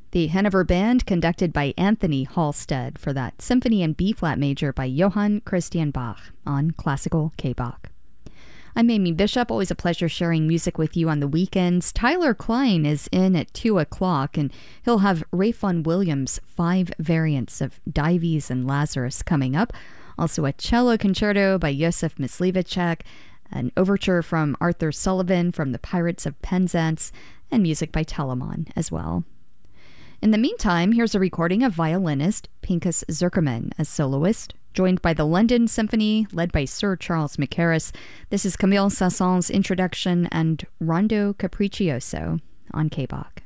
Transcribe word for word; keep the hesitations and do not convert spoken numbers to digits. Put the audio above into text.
The Hanover Band, conducted by Anthony Halstead, for that Symphony in B-flat major by Johann Christian Bach on Classical K-Bach. I'm Amy Bishop. Always a pleasure sharing music with you on the weekends. Tyler Klein is in at two o'clock, and he'll have Ray Vaughan Williams' five variants of Dives and Lazarus coming up. Also a cello concerto by Josef Myslivacek, an overture from Arthur Sullivan from the Pirates of Penzance, and music by Telemann as well. In the meantime, here's a recording of violinist Pinchas Zukerman as soloist, joined by the London Symphony, led by Sir Charles Mackerras. This is Camille Saint-Saëns's introduction and Rondo Capriccioso on K-Bach.